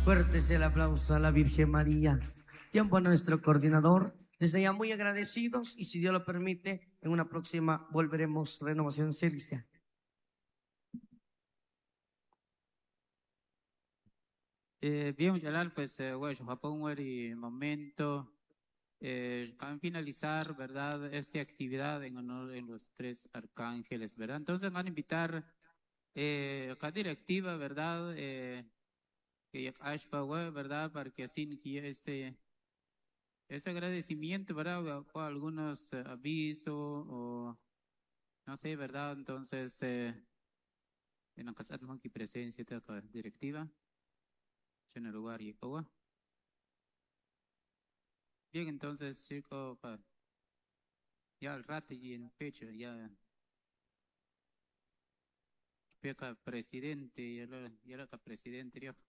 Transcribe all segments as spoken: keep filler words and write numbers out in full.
Fuerte es el aplauso a la Virgen María. Tiempo a nuestro coordinador. Desde ya muy agradecidos y si Dios lo permite, en una próxima volveremos Renovación Celestial. Eh, bien, Jalal, pues, eh, bueno, Japón, el momento, eh, para finalizar, ¿verdad? Esta actividad en honor de los tres arcángeles, ¿verdad? Entonces van a invitar eh, a la directiva, ¿verdad? Eh, que ya Ashpa, güey, ¿verdad? Para que así que este, ese agradecimiento, ¿verdad? O algunos eh, avisos o no sé, ¿verdad? Entonces, eh, en la casa de presencia de la directiva, en el lugar y agua. Bien, entonces, chico, pa, ya al rato y en pecho, ya, peca presidente, ya lo, ya lo presidente, ya.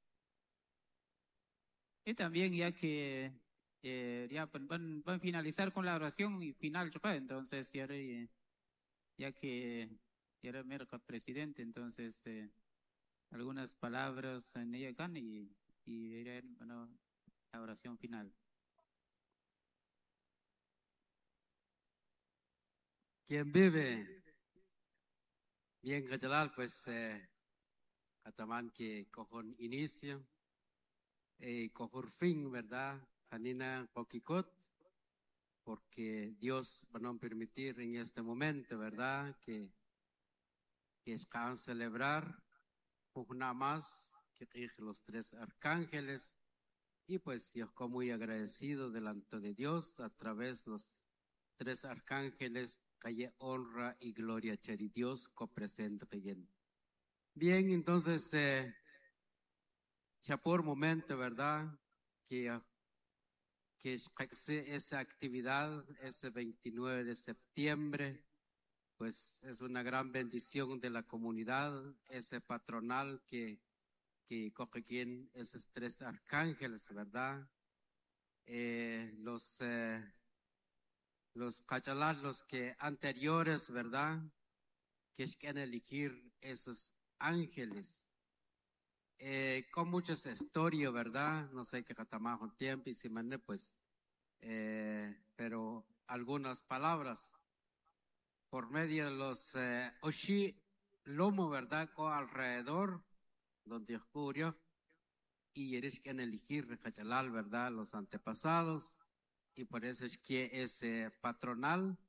Y también, ya que, eh, ya pues, van, van a finalizar con la oración y final, choca, entonces, ya, eh, ya que, ya era merca presidente, entonces, eh, algunas palabras en ella acá y, y era, bueno, la oración final. Quien vive bien Gajalal, pues eh, Ataman que cojon inicio y cojon fin, ¿verdad? Janina Poquicot, porque Dios va a permitir en este momento, ¿verdad? Que, que van a celebrar una más que dije los tres arcángeles y pues yo estoy muy agradecido delante de Dios a través de los tres arcángeles calle honra y gloria cheri Dios copresente bien. Bien, entonces eh, ya por momento, ¿verdad? Que que esa actividad ese veintinueve de septiembre pues es una gran bendición de la comunidad, ese patronal que que coge quien esos tres arcángeles, ¿verdad? Eh, los eh, los cachalas, los que anteriores, ¿verdad? Que quieren elegir esos ángeles. Eh, con muchas historias, ¿verdad? No sé qué catamajo tiempo y si mané, pues, eh, pero algunas palabras por medio de los eh, oshi lomo, ¿verdad? Con alrededor, donde oscuro y eres quien elegir Cachalal, ¿verdad? Los antepasados y por eso es que es eh, patronal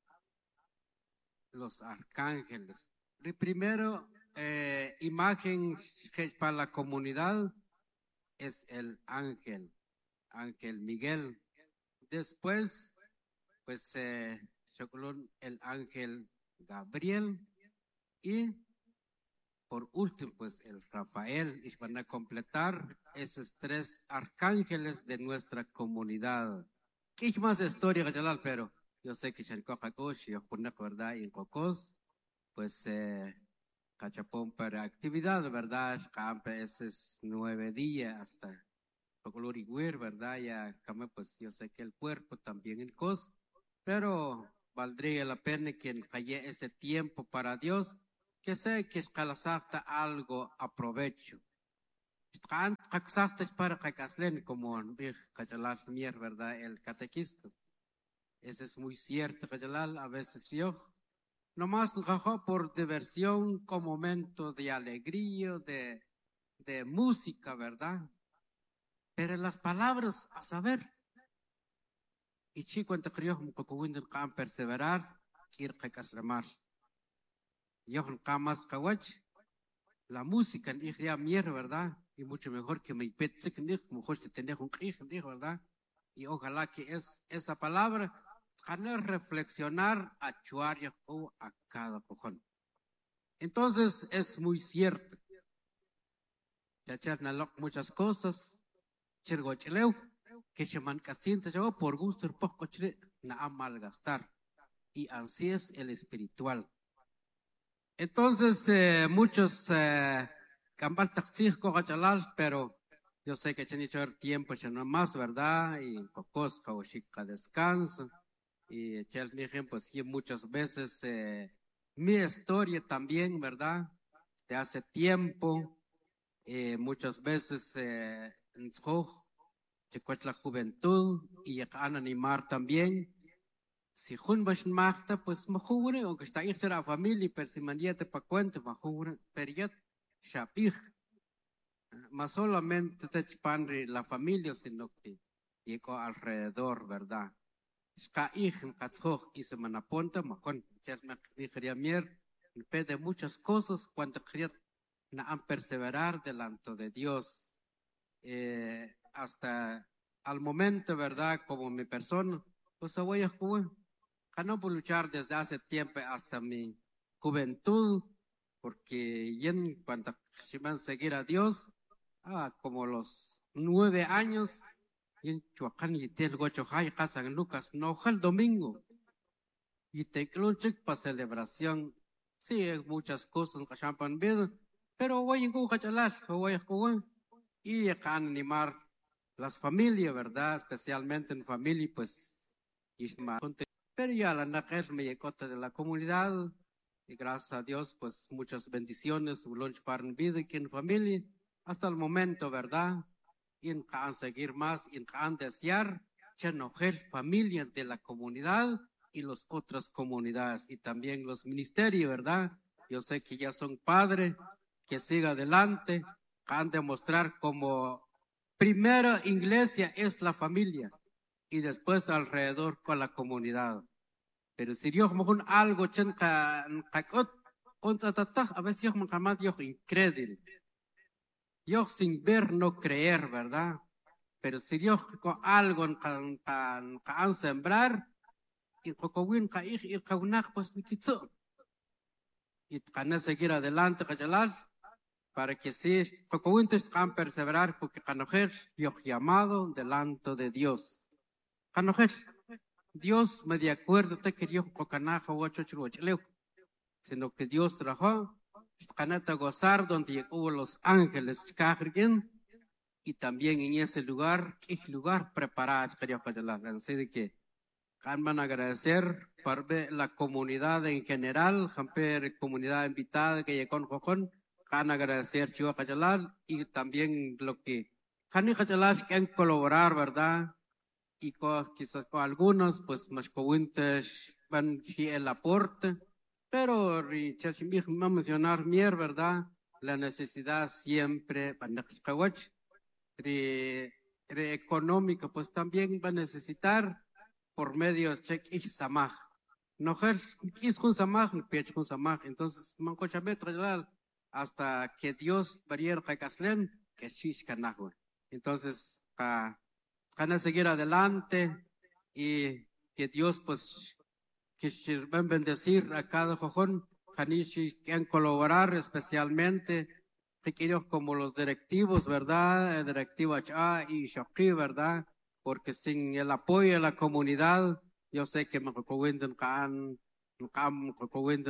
los arcángeles. Y primero, eh, imagen para la comunidad es el ángel, ángel Miguel. Después, pues, eh, el ángel Gabriel y por último, pues, el Rafael. Y van a completar esos tres arcángeles de nuestra comunidad. ¿Qué más historia, Gajalal? Pero yo sé que Charcojacosh y Ojunac, ¿verdad? Y en Cocos, pues, eh, Cachapón para actividad, ¿verdad? Campe, ese es nueve días hasta Pocolorigüer, ¿verdad? Ya, pues yo sé que el cuerpo también el cos, pero valdría la pena que calle ese tiempo para Dios, que sé que escalasafta algo aprovecho. Can caxafta para cacaslen como cachalal mier, ¿verdad? El catequista. Ese es muy cierto, cachalal, a veces yo. Nomás trabajó por diversión, con momento de alegría, de, de música, ¿verdad? Pero las palabras, a saber, y chico en teoría como que can perseverar, quiere que caslemar. Yo con camas kawach, la música en ya mierda, ¿verdad? Y mucho mejor que me petse que dijo, mejor que tenía un hijo, ¿verdad? Y ojalá que es esa palabra, ganar reflexionar a chuaria o a cada cojón. Entonces es muy cierto. Chachar nalok muchas cosas, chirgochileu, que se mancasiente yo por gusto el poco chile, na malgastar. Y así es el espiritual. Entonces, eh, muchos cambal taxis cochalal, pero yo sé que tiene que tiempo, ya no más, ¿verdad? Y cocosca o chica descanso. Y chel miren, pues sí, muchas veces eh, mi historia también, ¿verdad? De hace tiempo, eh, muchas veces eh, en Zoj, Checuach la juventud, y ya han animar también. Si jun vas magta, pues majure, aunque está ahí será familia, pero si maniete pa cuenta, majure, pero ya, shapig. Más solamente te panri la familia, sino que llegó alrededor, ¿verdad? Ska ijen katzoj y se manaponta, majon, chas me quería mier, de muchas cosas cuando quería na perseverar delante de Dios. Eh, hasta al momento, ¿verdad? Como mi persona, pues voy a jugar. No puedo luchar desde hace tiempo hasta mi juventud, porque ya en cuanto a seguir a Dios, ah, como los nueve años, y en Chuacán y Tel Gochojay, casa en Lucas, no, el domingo, y te clunchik para celebración, sí, muchas cosas que champan vida, pero voy en Gujachalar, voy a jugar, y acá animar las familias, ¿verdad? Especialmente en familia, pues, pero ya la naquel me llegó de la comunidad, y gracias a Dios, pues, muchas bendiciones, lunch para en vida y en familia, hasta el momento, ¿verdad? Y en can seguir más, y en can desear, chenojer familia de la comunidad y las otras comunidades, y también los ministerios, ¿verdad? Yo sé que ya son padres, que siga adelante, han de mostrar como primera iglesia es la familia, y después alrededor con la comunidad. Pero si Dios me con algo chen ka kakot a veces Dios me llama Dios incrédulo. Dios sin ver no creer, ¿verdad? Pero si Dios con algo kan kan kan sembrar y kokowin ka ich ir kaunak pues kitso. Y kan seguir adelante kajalal para que si kokowin te kan perseverar porque kanojer Dios llamado delante de Dios. Kanojer Dios me de acuerdo te que Dios cocanaja ocho churucheleu, sino que Dios trajo canata gozar donde llegó los ángeles carguen y también en ese lugar, qué lugar preparado quería para la así de que van a agradecer por la comunidad en general, jamper comunidad invitada que llegó con van a agradecer Chihuahua Cayalal y también lo que Jani Cayalal que han colaborar, ¿verdad? Y con, quizás con algunos, pues, más cointes van el aporte, pero Richard va a mencionar mier, ¿verdad? La necesidad siempre, re, re económica, pues también va a necesitar por medio de check y samaj. No es con samaj, ni pech con samaj, entonces, manco hasta que Dios variera caslen, que shish canagua. Entonces, para van a seguir adelante y que Dios pues que van a bendecir a cada jojón Janishi que han colaborar especialmente pequeños como los directivos, ¿verdad? El directivo H A y Shokri, ¿verdad? Porque sin el apoyo de la comunidad yo sé que me recomiendan